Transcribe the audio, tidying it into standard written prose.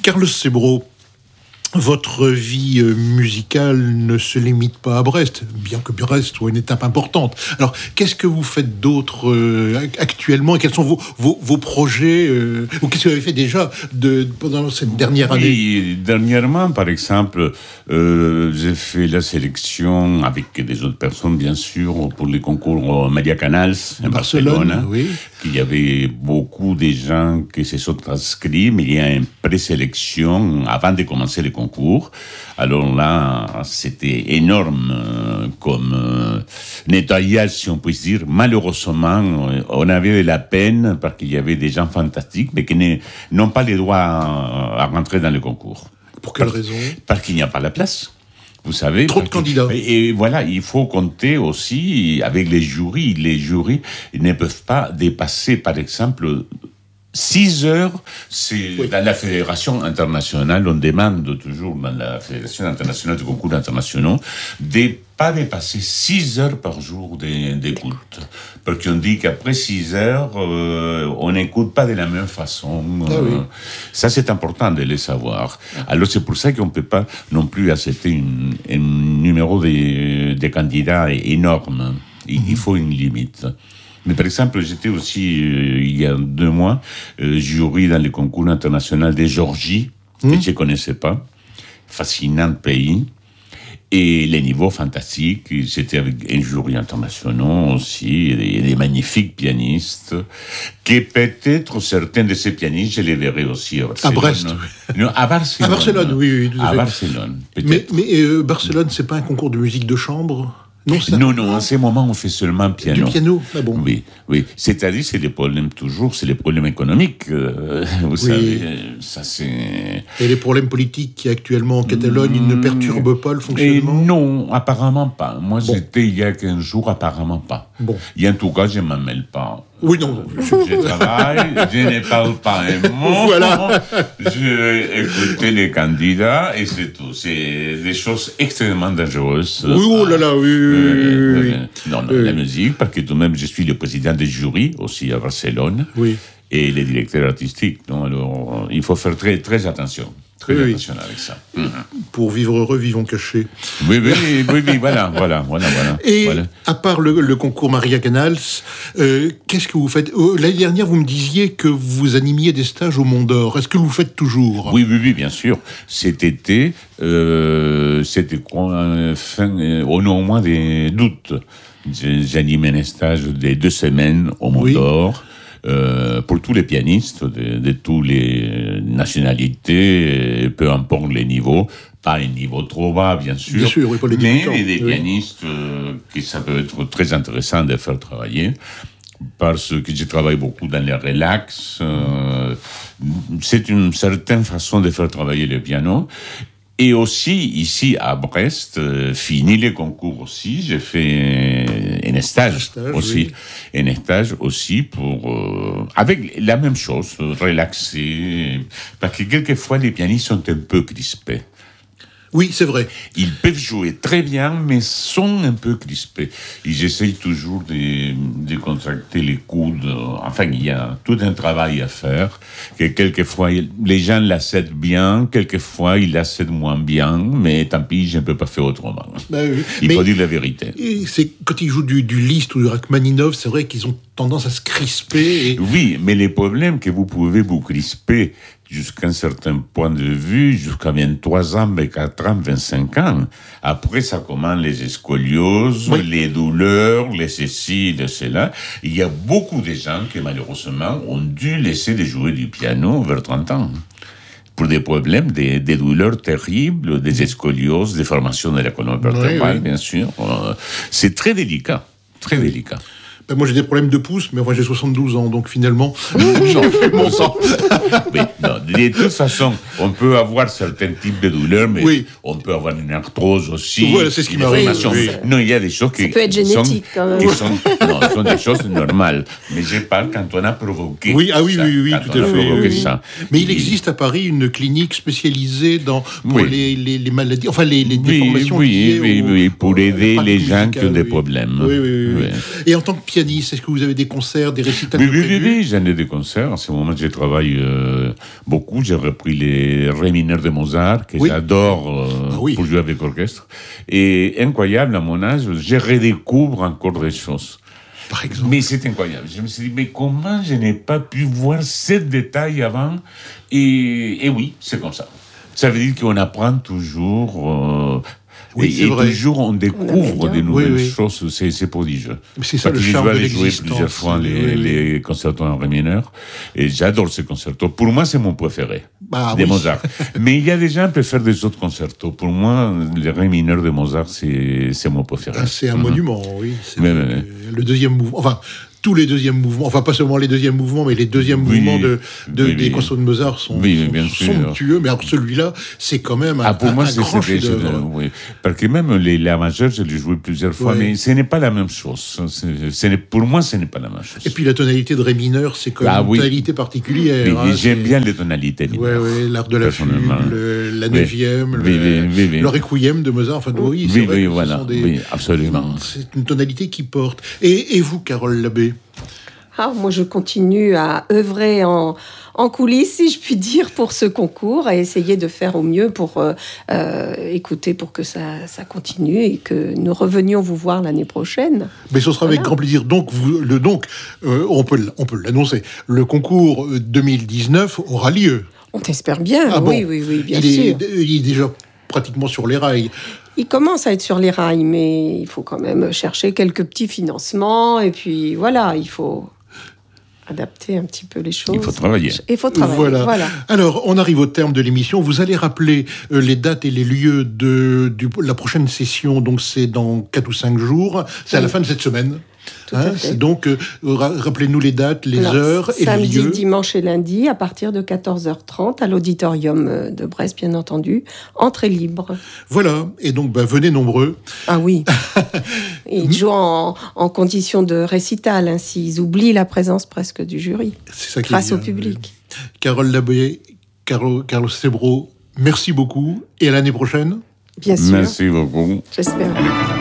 Carlos Sebro, votre vie musicale ne se limite pas à Brest, bien que Brest soit une étape importante. Alors, qu'est-ce que vous faites d'autre actuellement et quels sont vos projets ou qu'est-ce que vous avez fait déjà pendant cette dernière année? Oui, dernièrement, par exemple, j'ai fait la sélection avec des autres personnes, bien sûr, pour les concours Maria Canals à Barcelone. Oui. Il y avait beaucoup de gens qui se sont inscrits, mais il y a une présélection avant de commencer les concours. Alors là, c'était énorme comme nettoyage, si on peut dire. Malheureusement, on avait de la peine parce qu'il y avait des gens fantastiques, mais qui n'ont pas les droits à rentrer dans le concours. Pour quelle raison? Parce qu'il n'y a pas la place. Vous savez, trop de candidats. Et voilà, il faut compter aussi avec les jurys. Les jurys ne peuvent pas dépasser, par exemple, 6 heures. C'est dans la Fédération internationale, on demande toujours dans la Fédération internationale de concours internationaux de pas dépasser 6 heures par jour d'écoute. Parce qu'on dit qu'après 6 heures, on n'écoute pas de la même façon. Ça, c'est important de le savoir. Alors, c'est pour ça qu'on ne peut pas non plus accepter un numéro de candidats énorme. Il faut une limite. Mais par exemple, j'étais aussi, il y a 2 mois, jury dans le concours international de Géorgie, que je ne connaissais pas. Fascinant pays. Et les niveaux fantastiques, c'était avec un jury international aussi, et des magnifiques pianistes, que peut-être certains de ces pianistes, je les verrai aussi à Barcelone. À Brest. Non, à Barcelone. À Barcelone, oui, tout à fait. À Barcelone, peut-être. Mais Barcelone, c'est pas un concours de musique de chambre? Non, en ce moment, on fait seulement piano. Du piano, ah bon. Oui. C'est-à-dire, c'est les problèmes économiques. Vous savez, ça c'est... Et les problèmes politiques qui, actuellement, en Catalogne, ils ne perturbent pas le fonctionnement? Et non, apparemment pas. Moi, j'étais il y a 15 jours, apparemment pas. Bon. Et en tout cas, je ne m'en mêle pas. Oui, non. Je travaille, je ne parle pas un mot. Voilà. Je écoute les candidats et c'est tout. C'est des choses extrêmement dangereuses. Oui, oh là là, oui. Non, la musique, parce que tout de même, je suis le président du jury, aussi à Barcelone. Oui. Et le directeur artistique. Donc, alors, il faut faire très, très attention. Très attention avec ça. Pour vivre heureux, vivons cachés. Oui, voilà. Et à part le concours Maria Canals, qu'est-ce que vous faites? L'année dernière, vous me disiez que vous animiez des stages au Mont d'Or. Est-ce que vous le faites toujours? Oui, bien sûr. Cet été, c'était au mois d'août. J'animais un stage de 2 semaines au Mont d'Or. Pour tous les pianistes de toutes les nationalités, peu importe les niveaux, pas un niveau trop bas, bien sûr, oui, pas les mais débutants, des pianistes qui ça peut être très intéressant de faire travailler, parce que je travaille beaucoup dans les relax. C'est une certaine façon de faire travailler le piano. Et aussi, ici, à Brest, fini les concours aussi, j'ai fait un stage aussi. Oui. Un stage aussi pour, avec la même chose, relaxer. Parce que quelquefois, les pianistes sont un peu crispés. Oui, c'est vrai. Ils peuvent jouer très bien, mais sont un peu crispés. Et j'essaye toujours de contracter les coudes. Enfin, il y a tout un travail à faire. Que quelquefois, les gens l'acceptent bien, quelquefois, ils l'acceptent moins bien, mais tant pis, je ne peux pas faire autrement. Il faut dire la vérité. C'est, quand ils jouent du Liszt ou du Rachmaninov, c'est vrai qu'ils ont tendance à se crisper. Oui, mais les problèmes que vous pouvez vous crisper jusqu'à un certain point de vue, jusqu'à 23 ans, 24 ans, 25 ans. Après, ça commence les scolioses, les douleurs, les ceci, les cela. Il y a beaucoup de gens qui, malheureusement, ont dû laisser de jouer du piano vers 30 ans. Pour des problèmes, des douleurs terribles, des scolioses, des formations de la colonne vertébrale, bien sûr. C'est très délicat, très délicat. Ben moi, j'ai des problèmes de pouce, mais enfin, j'ai 72 ans, donc finalement, j'en fais mon sang. Mais non, de toute façon, on peut avoir certains types de douleurs, mais on peut avoir une arthrose aussi. Voilà, c'est ce qui m'arrive. Non, il y a des choses qui peut être génétique, quand même. sont des choses normales. Mais je parle quand on a provoqué. Oui, tout à fait. Ça. Mais il existe à Paris une clinique spécialisée pour les maladies, enfin les déformations liées pour aider les gens qui ont des problèmes. Et en tant que pianiste. Est-ce que vous avez des concerts, des récitals Oui, j'en ai des concerts. En ce moment, je travaille beaucoup. J'ai repris les Ré mineur de Mozart, que j'adore pour jouer avec orchestre. Et incroyable, à mon âge, je redécouvre encore des choses. Par exemple. Mais c'est incroyable. Je me suis dit, mais comment je n'ai pas pu voir ces détails avant? Et oui, c'est comme ça. Ça veut dire qu'on apprend toujours... et toujours on découvre des nouvelles choses, c'est prodigieux. C'est ça le charme de l'existence. J'ai joué plusieurs fois les concertos en Ré mineur, et j'adore ces concertos. Pour moi, c'est mon préféré, de Mozart. Mais il y a des gens qui préfèrent des autres concertos. Pour moi, les Ré mineur de Mozart, c'est mon préféré. C'est un monument, oui. Le deuxième mouvement, enfin... Tous les deuxièmes mouvements, enfin pas seulement les deuxièmes mouvements, mais les deuxièmes mouvements des concertos de Mozart sont somptueux. Mais alors celui-là, c'est quand même un grand chef-d'œuvre. Oui. Parce que même la majeure, je l'ai joué plusieurs fois, mais ce n'est pas la même chose. Pour moi, ce n'est pas la même chose. Et puis la tonalité de Ré mineur, c'est quand même une tonalité particulière. J'aime bien les tonalités. Oui, l'art de la fugue, la neuvième, le requiem de Mozart. Enfin, c'est vrai que ce sont des... absolument. C'est une tonalité qui porte. Et vous, Carole Labbé? Moi, je continue à œuvrer en coulisses, si je puis dire, pour ce concours, et essayer de faire au mieux pour écouter, pour que ça continue et que nous revenions vous voir l'année prochaine. Mais ce sera avec grand plaisir. Donc, on peut l'annoncer. Le concours 2019 aura lieu. On t'espère bien. Oui, bien sûr. Il est déjà pratiquement sur les rails. Il commence à être sur les rails, mais il faut quand même chercher quelques petits financements, et puis voilà, il faut adapter un petit peu les choses. Il faut travailler. Voilà. Alors, on arrive au terme de l'émission. Vous allez rappeler les dates et les lieux de la prochaine session. Donc, c'est dans 4 ou 5 jours. C'est à la fin de cette semaine. Donc, rappelez-nous les dates, les heures et les lieux. Samedi, dimanche et lundi, à partir de 14h30, à l'auditorium de Brest, bien entendu. Entrée libre. Voilà. Et donc, venez nombreux. Ah oui. Ils jouent en condition de récital, ainsi. Ils oublient la présence presque du jury. C'est ça qui grâce au public. Carole Labbé, Carlos Sebro, merci beaucoup. Et à l'année prochaine. Bien sûr. Merci beaucoup. J'espère.